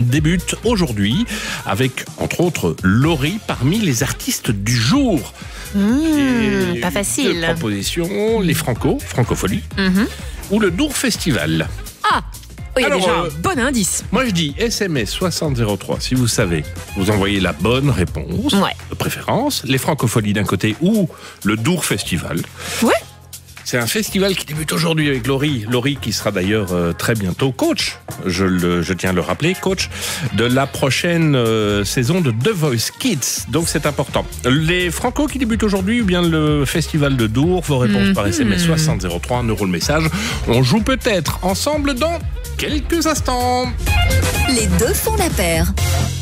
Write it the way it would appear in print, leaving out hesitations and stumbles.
débute aujourd'hui avec, entre autres, Laurie parmi les artistes du jour. Pas facile. Deux propositions, les Francofolie, ou le Dour Festival. Ah il y a Alors, déjà un bon indice. Moi je dis SMS 6003, si vous savez, vous envoyez la bonne réponse, Ouais. de préférence, les Francopholies d'un côté ou le Dour Festival. Ouais. C'est un festival qui débute aujourd'hui avec Laurie. Laurie qui sera d'ailleurs très bientôt coach, je tiens à le rappeler, coach de la prochaine saison de The Voice Kids. Donc c'est important. Les Franco qui débutent aujourd'hui ou bien le festival de Dour, vos réponses par SMS 6003, 1 euro le message. On joue peut-être ensemble dans quelques instants. Les deux font la paire.